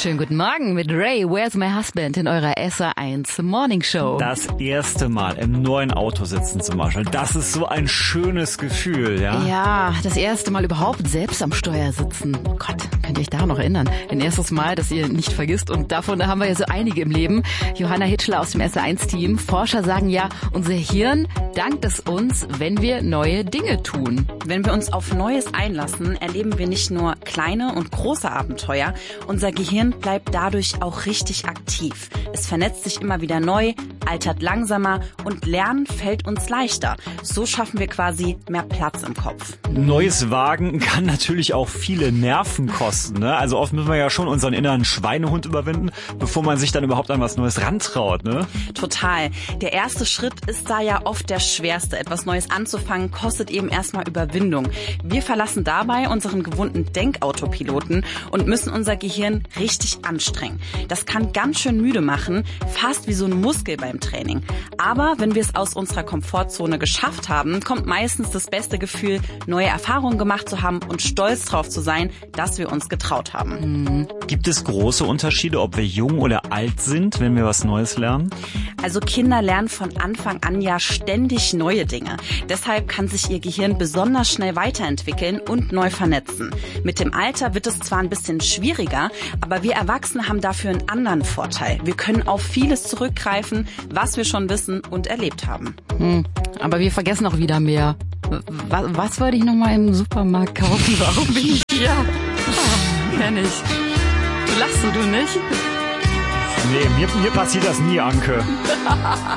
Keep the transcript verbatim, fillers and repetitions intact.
Schönen guten Morgen mit Ray, Where's My Husband in eurer S R eins Morning Show. Das erste Mal im neuen Auto sitzen zum Beispiel, das ist so ein schönes Gefühl, ja? Ja, das erste Mal überhaupt selbst am Steuer sitzen. Oh Gott, könnt ihr euch daran noch erinnern? Ein erstes Mal, das ihr nicht vergisst, und davon haben wir ja so einige im Leben. Johanna Hitschler aus dem S R eins Team. Forscher sagen ja, unser Hirn dankt es uns, wenn wir neue Dinge tun. Wenn wir uns auf Neues einlassen, erleben wir nicht nur kleine und große Abenteuer. Unser Gehirn bleibt dadurch auch richtig aktiv. Es vernetzt sich immer wieder neu, altert langsamer und Lernen fällt uns leichter. So schaffen wir quasi mehr Platz im Kopf. Neues Wagen kann natürlich auch viele Nerven kosten, ne? Also oft müssen wir ja schon unseren inneren Schweinehund überwinden, bevor man sich dann überhaupt an was Neues rantraut, ne? Total. Der erste Schritt ist da ja oft der schwerste. Etwas Neues anzufangen kostet eben erstmal Überwindung. Wir verlassen dabei unseren gewohnten Denkautopiloten und müssen unser Gehirn richtig anstrengen. Das kann ganz schön müde machen, fast wie so ein Muskel beim Training. Aber wenn wir es aus unserer Komfortzone geschafft haben, kommt meistens das beste Gefühl, neue Erfahrungen gemacht zu haben und stolz drauf zu sein, dass wir uns getraut haben. Mhm. Gibt es große Unterschiede, ob wir jung oder alt sind, wenn wir was Neues lernen? Also Kinder lernen von Anfang an ja ständig neue Dinge. Deshalb kann sich ihr Gehirn besonders schnell weiterentwickeln und neu vernetzen. Mit dem Alter wird es zwar ein bisschen schwieriger, aber wir Erwachsene haben dafür einen anderen Vorteil. Wir können auf vieles zurückgreifen, was wir schon wissen und erlebt haben. Hm, aber wir vergessen auch wieder mehr. Was, was wollte ich nochmal im Supermarkt kaufen? Warum bin ich hier? Ah, kenn ich. Lachst du, du nicht? Nee, mir, mir passiert das nie, Anke.